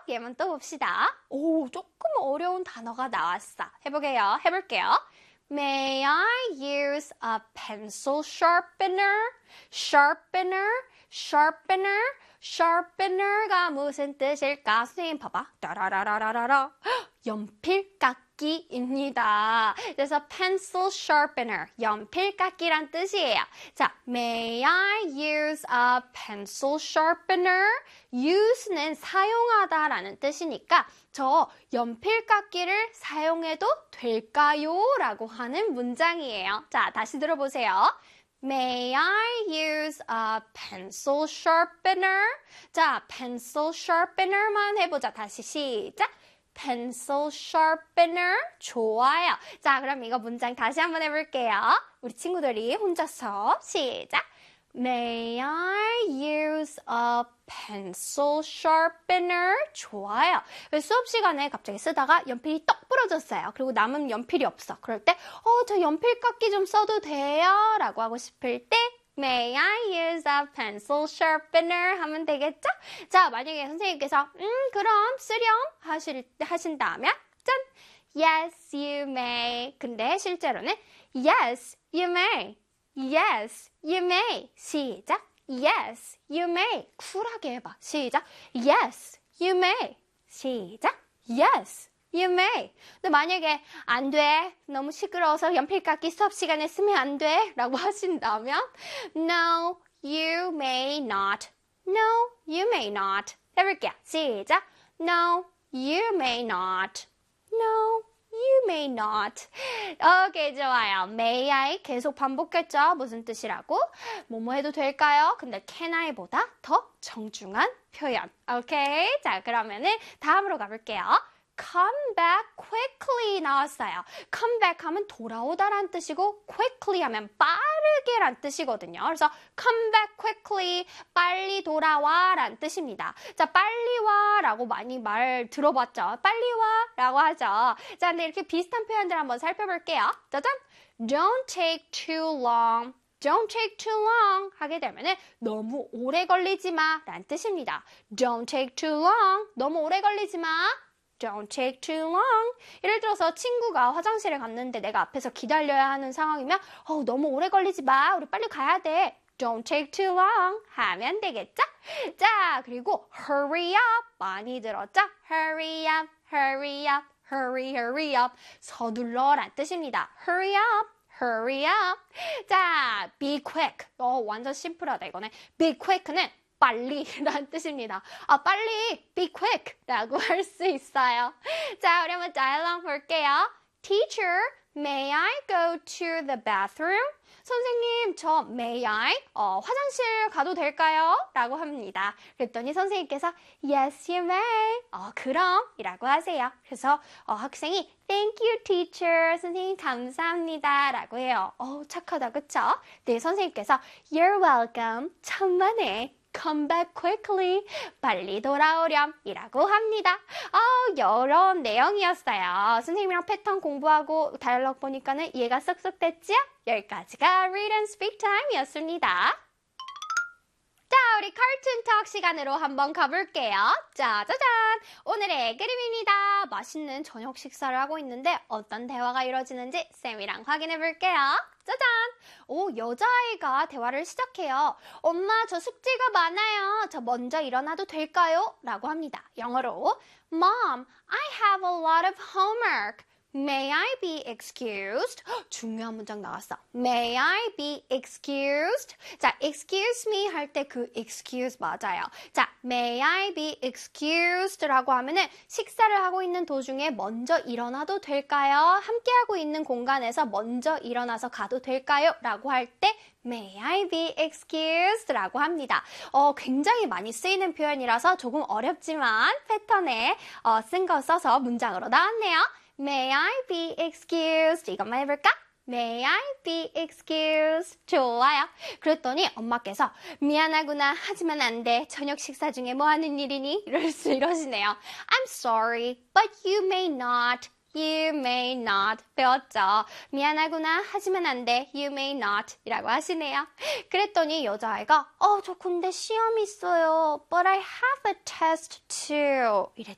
얘만 또 봅시다. 오, 조금 어려운 단어가 나왔어. 해볼게요. May I use a pencil sharpener? sharpener가 무슨 뜻일까? 선생님 봐봐. 따라라라라라. 연필깎이입니다. 그래서 pencil sharpener, 연필깎이란 뜻이에요. 자, may I use a pencil sharpener? use는 사용하다라는 뜻이니까 저 연필깎이를 사용해도 될까요? 라고 하는 문장이에요. 자, 다시 들어보세요. May I use a pencil sharpener? 자, pencil sharpener만 해보자. 다시 시작. pencil sharpener. 좋아요. 자, 그럼 이거 문장 다시 한번 해볼게요. 우리 친구들이 혼자서 시작. May I use a pencil sharpener? 좋아요. 수업 시간에 갑자기 쓰다가 연필이 떡 부러졌어요. 그리고 남은 연필이 없어. 그럴 때, 저 연필깎이 좀 써도 돼요? 라고 하고 싶을 때, May I use a pencil sharpener? 하면 되겠죠? 자, 만약에 선생님께서, 그럼 쓰렴 하신다면, 짠! Yes, you may. 근데 실제로는, Yes, you may. Yes, you may. 시작. Yes, you may. 쿨하게 해봐. 시작. Yes, you may. 시작. Yes, you may. 근데 만약에 안 돼. 너무 시끄러워서 연필깎이 수업 시간에 쓰면 안 돼. 라고 하신다면 No, you may not. No, you may not. 해볼게요. 시작. No, you may not. No, you may not. 오케이, 좋아요. May I 계속 반복했죠? 무슨 뜻이라고? 뭐뭐 해도 될까요? 근데 can I 보다 더 정중한 표현. 오케이? 자, 그러면은 다음으로 가볼게요. Come back quickly 나왔어요. Come back 하면 돌아오다란 뜻이고 quickly 하면 빠르게란 뜻이거든요. 그래서 come back quickly, 빨리 돌아와 란 뜻입니다. 자, 빨리 와 라고 많이 말 들어봤죠? 빨리 와 라고 하죠. 자, 근데 이렇게 비슷한 표현들 한번 살펴볼게요. 짜잔! Don't take too long. Don't take too long 하게 되면은 너무 오래 걸리지 마 란 뜻입니다. Don't take too long. 너무 오래 걸리지 마. Don't take too long. 예를 들어서 친구가 화장실에 갔는데 내가 앞에서 기다려야 하는 상황이면 너무 오래 걸리지 마. 우리 빨리 가야 돼. Don't take too long 하면 되겠죠? 자, 그리고 hurry up 많이 들었죠? Hurry up, hurry up, hurry up. 서둘러 란 뜻입니다. Hurry up. Hurry up. 자, be quick. 완전 심플하다 이거는. Be quick는 빨리란 뜻입니다. 빨리 be quick 라고 할 수 있어요. 자, 우리 한번 dialogue 볼게요. Teacher, may I go to the bathroom? 선생님, 저 may I? 화장실 가도 될까요? 라고 합니다. 그랬더니 선생님께서 yes, you may. 그럼 이라고 하세요. 그래서 학생이 thank you, teacher. 선생님 감사합니다. 라고 해요. 착하다, 그쵸? 네, 선생님께서 you're welcome. 천만에. Come back quickly. 빨리 돌아오렴. 이라고 합니다. 이런 내용이었어요. 선생님이랑 패턴 공부하고 다이얼로그 보니까는 이해가 쏙쏙 됐죠? 여기까지가 Read and Speak Time이었습니다. 자, 우리 카툰 톡 시간으로 한번 가볼게요. 자, 짜잔! 오늘의 그림입니다. 맛있는 저녁 식사를 하고 있는데 어떤 대화가 이루어지는지 쌤이랑 확인해 볼게요. 짜잔! 여자아이가 대화를 시작해요. 엄마, 저 숙제가 많아요. 저 먼저 일어나도 될까요? 라고 합니다. 영어로 Mom, I have a lot of homework. May I be excused? 중요한 문장 나왔어. May I be excused? 자, excuse me 할 때 그 excuse 맞아요. 자, may I be excused? 라고 하면은 식사를 하고 있는 도중에 먼저 일어나도 될까요? 함께하고 있는 공간에서 먼저 일어나서 가도 될까요? 라고 할 때 May I be excused? 라고 합니다. 굉장히 많이 쓰이는 표현이라서 조금 어렵지만 패턴에 쓴 거 써서 문장으로 나왔네요. May I be excused? 이것만 해볼까? May I be excused? 좋아요. 그랬더니 엄마께서 미안하구나. 하지만 안 돼. 저녁 식사 중에 뭐 하는 일이니? 이러시네요. I'm sorry, but you may not. You may not. 배웠죠? 미안하구나. 하지만 안 돼. You may not. 이라고 하시네요. 그랬더니 여자아이가 저 근데 시험이 있어요. But I have a test too.